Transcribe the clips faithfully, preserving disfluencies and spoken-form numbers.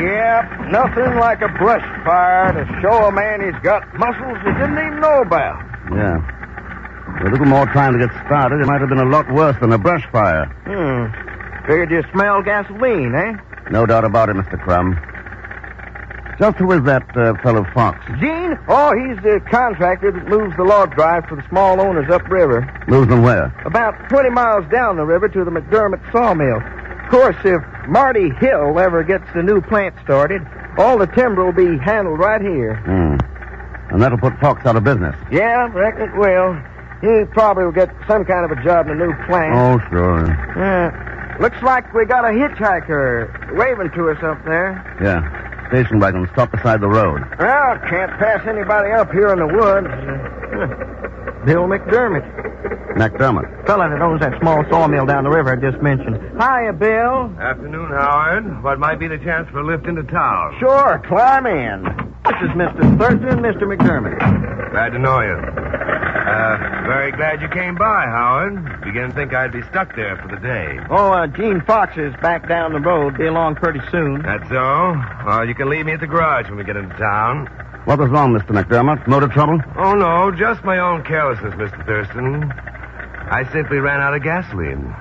Yep, nothing like a brush fire to show a man he's got muscles he didn't even know about. Yeah. With a little more time to get started, it might have been a lot worse than a brush fire. Hmm. Figured you smell gasoline, eh? No doubt about it, Mister Crumb. Just who is that uh, fellow Fox? Gene? Oh, he's the contractor that moves the log drive for the small owners upriver. Moves them where? About twenty miles down the river to the McDermott sawmill. Of course, if Marty Hill ever gets the new plant started, all the timber will be handled right here. Hmm. And that'll put Fox out of business. Yeah, reckon it will. He probably will get some kind of a job in a new plant. Oh, sure. Yeah. Looks like we got a hitchhiker waving to us up there. Yeah. Station wagon stopped beside the road. Well, can't pass anybody up here in the woods. Uh, Bill McDermott. McDermott. Fella that owns that small sawmill down the river I just mentioned. Hiya, Bill. Afternoon, Howard. What might be the chance for a lift into town? Sure, climb in. This is Mister Thurston and Mister McDermott. Glad to know you. Uh, very glad you came by, Howard. Began to think I'd be stuck there for the day. Oh, uh, Gene Fox is back down the road. Be along pretty soon. That's so? Well, you can leave me at the garage when we get into town. What was wrong, Mister McDermott? Motor trouble? Oh, no, just my own carelessness, Mister Thurston. I simply ran out of gasoline.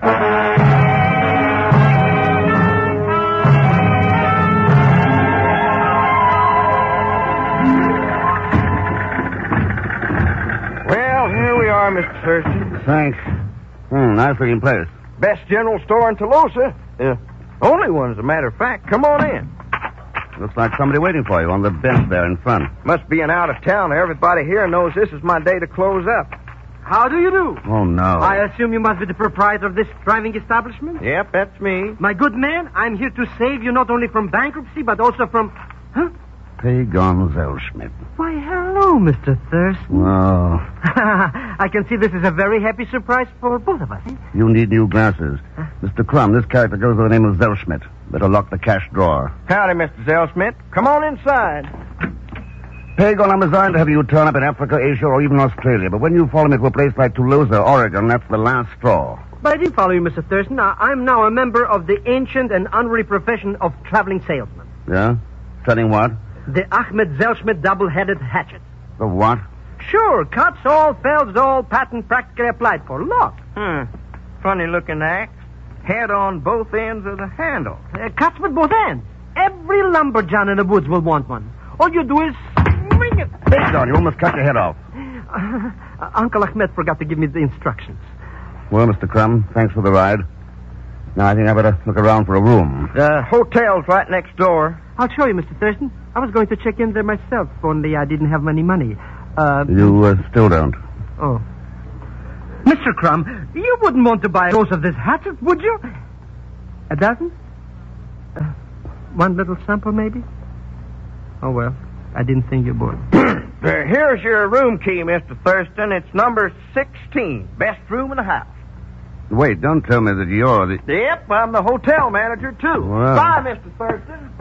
Well, here we are, Mister Thurston. Thanks. Hmm, nice looking place. Best general store in Tolosa. Uh, only one, as a matter of fact. Come on in. Looks like somebody waiting for you on the bench there in front. Must be an out-of-towner. Everybody here knows this is my day to close up. How do you do? Oh, no. I assume you must be the proprietor of this thriving establishment? Yep, that's me. My good man, I'm here to save you not only from bankruptcy, but also from... Huh? Pagon Zellschmidt. Why, hello, Mister Thurston. Oh, I can see this is a very happy surprise for both of us. Eh? you need new glasses. Mister Crumb, this character goes by the name of Zellschmidt. Better lock the cash drawer. Howdy, Mister Zellschmidt. Come on inside. Pagon, I'm resigned to have you turn up in Africa, Asia, or even Australia. But when you follow me to a place like Tolosa, Oregon, that's the last straw. But I did follow you, Mister Thurston. I- I'm now a member of the ancient and unruly profession of traveling salesman. Yeah? Selling what? The Ahmed Zellschmidt double-headed hatchet. The what? Sure, cuts all, fells all, patent practically applied for. Look. Hmm. Funny-looking axe. Head on both ends of the handle. Uh, cuts with both ends. Every lumberjack in the woods will want one. All you do is swing it. Pagon, you almost cut your head off. Uh, uh, Uncle Ahmed forgot to give me the instructions. Well, Mister Crumb, thanks for the ride. Now I think I better look around for a room. The hotel's right next door. I'll show you, Mister Thurston. I was going to check in there myself, only I didn't have any money. Uh, You uh, still don't. Oh. Mister Crumb, you wouldn't want to buy a dose of this hatchet, would you? A dozen? Uh, one little sample, maybe? Oh, well, I didn't think you would. Uh, here's your room key, Mister Thurston. It's number sixteen. Best room in the house. Wait, don't tell me that you're the... Yep, I'm the hotel manager, too. Wow. Bye, Mister Thurston.